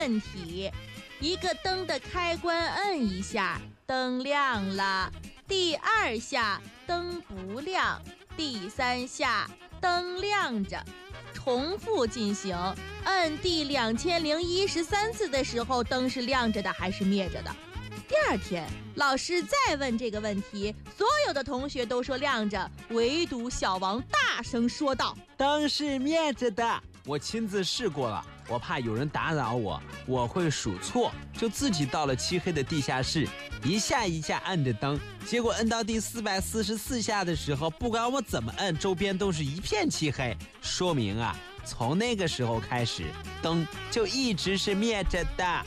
问题。一个灯的开关摁一下，灯亮了；第二下灯不亮；第三下灯亮着。重复进行，摁第2013次的时候，灯是亮着的还是灭着的？第二天，老师再问这个问题，所有的同学都说亮着，唯独小王大声说道：“ 灯是灭着的，我亲自试过了。我怕有人打扰我，我会数错，就自己到了漆黑的地下室，一下一下按着灯，结果摁到第444下的时候，不管我怎么摁，周边都是一片漆黑，说明啊，从那个时候开始，灯就一直是灭着的。”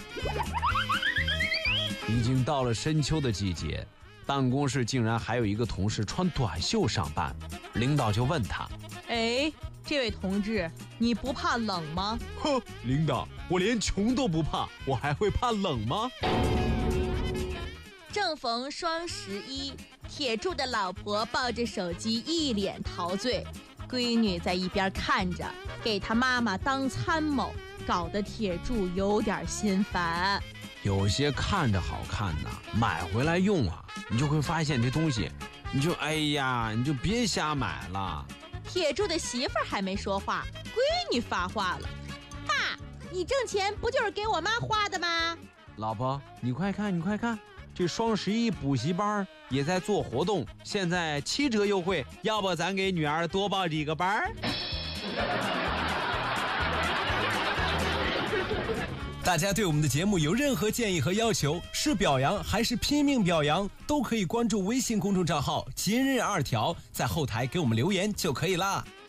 已经到了深秋的季节，办公室竟然还有一个同事穿短袖上班，领导就问他：“ 哎，这位同志，你不怕冷吗？”“ 哼，领导，我连穷都不怕，我还会怕冷吗？” 正逢双11，铁柱的老婆抱着手机一脸陶醉，闺女在一边看着，给他妈妈当参谋，搞得铁柱有点心烦。 有些看着好看的，买回来用啊，你就会发现这东西，你就别瞎买了。 铁柱的媳妇儿还没说话，闺女发话了：“爸，你挣钱不就是给我妈花的吗？”“ 老婆，你快看，这双11补习班也在做活动，现在7折优惠，要不咱给女儿多报几个班？” 大家对我们的节目有任何建议和要求，是表扬还是拼命表扬，都可以关注微信公众账号今日2条，在后台给我们留言就可以啦。